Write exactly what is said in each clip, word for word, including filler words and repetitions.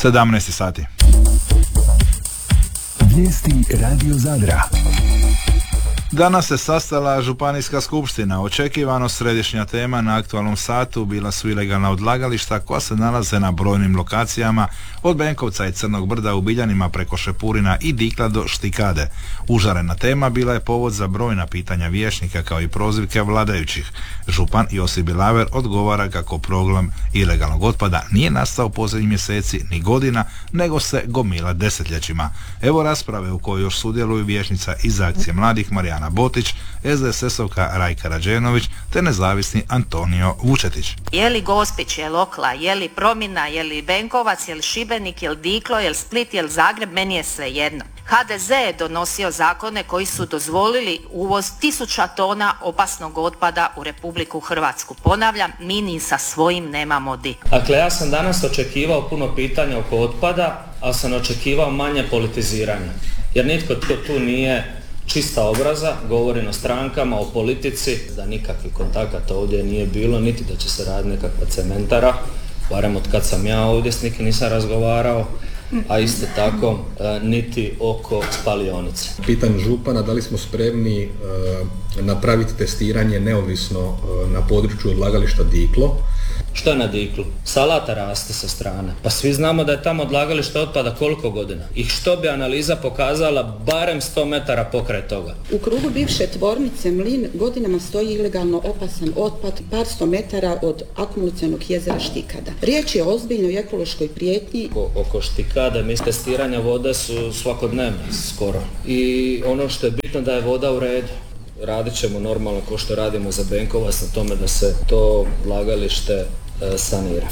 sedamnaest sati. Vijesti Radio Zadra. Danas se sastala Županijska skupština. Očekivano središnja tema na aktualnom satu bila su ilegalna odlagališta koja se nalaze na brojnim lokacijama od Benkovca i Crnog brda u Biljanima preko Šepurina i Dikla do Štikade. Užarena tema bila je povod za brojna pitanja vijećnika kao i prozivke vladajućih. Župan Josip Bilaver odgovara kako problem ilegalnog otpada nije nastao posljednjih mjeseci ni godina, nego se gomila desetljećima. Evo rasprave u kojoj još sudjeluju vijećnica iz Akcije mladih Marijana Botić, es de es esovka Rajka Rađenović te nezavisni Antonio Vučetić. Je li Gospić, je li Okla, je li Promina, je li Benkovac, je li Šibenik, je li Diklo, je li Split, je li Zagreb, meni je sve jedno. ha de ze je donosio zakone koji su dozvolili uvoz tisuća tona opasnog otpada u Republiku Hrvatsku. Ponavljam, mi ni sa svojim nemamo di. Dakle, ja sam danas očekivao puno pitanja oko otpada, ali sam očekivao manje politiziranja. Jer nitko tu nije čista obraza, govorim o strankama, o politici, da nikakvih kontakata ovdje nije bilo, niti da će se raditi nekakva cementara, barem od kad sam ja ovdje s nikim nisam razgovarao, a isto tako e, niti oko spalionice. Pitanju župana, da li smo spremni e, napraviti testiranje neovisno e, na području odlagališta Diklo? Što je na Diklu? Salata raste sa strane. Pa svi znamo da je tamo odlagalište otpada koliko godina. I što bi analiza pokazala barem sto metara pokraj toga? U krugu bivše tvornice Mlin godinama stoji ilegalno opasan otpad par sto metara od akumulacionog jezera Štikada. Riječ je o ozbiljnoj ekološkoj prijetnji. O, oko Štikade, mi testiranja vode su svakodnevne skoro. I ono što je bitno da je voda u redu. Radit ćemo normalno kao što radimo za Benkovac na tome da se to odlagalište e, sanira.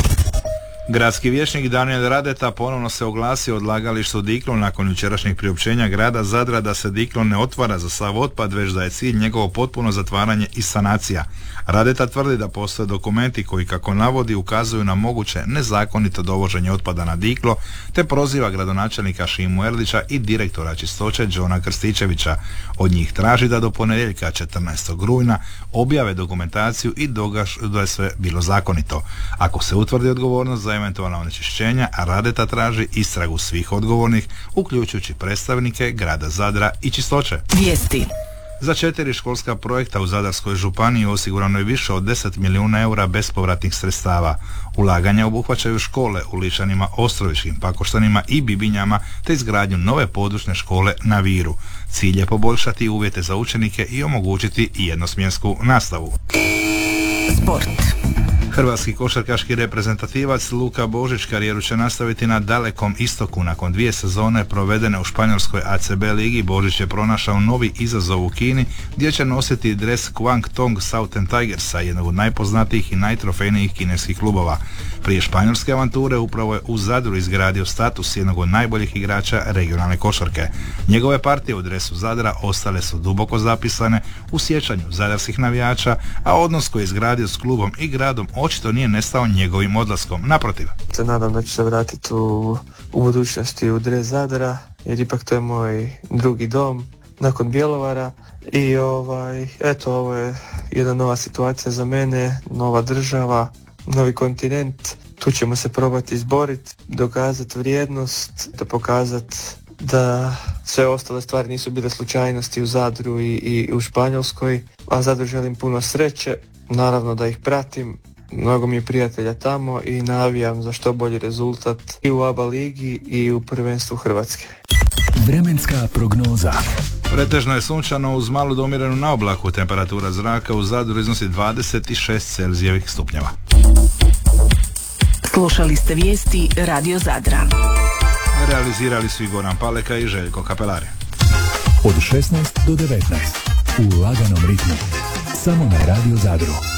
Gradski vijećnik Daniel Radeta ponovno se oglasio o odlagalištu Diklo nakon jučerašnjeg priopćenja grada Zadra da se Diklo ne otvara za sav otpad, već da je cilj njegovo potpuno zatvaranje i sanacija. Radeta tvrdi da postoje dokumenti koji, kako navodi, ukazuju na moguće nezakonito dovoženje otpada na Diklo, te proziva gradonačelnika Šimu Erlića i direktora čistoće Đona Krstičevića. Od njih traži da do ponedjeljka četrnaestog rujna objave dokumentaciju i dokažu da je sve bilo zakonito. Ako se utvrdi odgovornost za eventualna onečišćenja, a Radeta traži istragu svih odgovornih, uključujući predstavnike grada Zadra i čistoće. Vijesti. Za četiri školska projekta u Zadarskoj županiji osigurano je više od deset milijuna eura bespovratnih sredstava. Ulaganja obuhvaćaju škole u Lišanima, Ostrovičkim, Pakoštanima i Bibinjama te izgradnju nove područne škole na Viru. Cilj je poboljšati uvjete za učenike i omogućiti jednosmjensku nastavu. Sport. Hrvatski košarkaški reprezentativac Luka Božić karijeru će nastaviti na Dalekom istoku. Nakon dvije sezone provedene u španjolskoj a ce be ligi, Božić je pronašao novi izazov u Kini gdje će nositi dres Kwangtong Southern Tigersa, jednog od najpoznatijih i najtrofejnijih kineskih klubova. Prije španjolske avanture upravo je u Zadru izgradio status jednog od najboljih igrača regionalne košarke. Njegove partije u dresu Zadra ostale su duboko zapisane u sjećanju zadarskih navijača, a odnos koji je izgradio s klubom i gradom očito nije nestao njegovim odlaskom. Naprotiv. Se nadam da ću se vratiti u, u budućnosti u dres Zadra, jer ipak to je moj drugi dom nakon Bjelovara i ovaj, eto, ovo je jedna nova situacija za mene, nova država, novi kontinent. Tu ćemo se probati izboriti, dokazati vrijednost, da pokazati da sve ostale stvari nisu bile slučajnosti u Zadru i, i u Španjolskoj, a Zadru želim puno sreće, naravno da ih pratim. Mnogo mi je prijatelja tamo i navijam za što bolji rezultat i u a be a ligi i u prvenstvu Hrvatske. Vremenska prognoza. Pretežno je sunčano uz malu domirenu na oblaku. Temperatura zraka u Zadru iznosi dvadeset šest Celzijevih stupnjeva. Slušali ste vijesti Radio Zadra. Realizirali su i Goran Paleka i Željko Kapelari. Od šesnaest do devetnaest u laganom ritmu. Samo na Radio Zadru.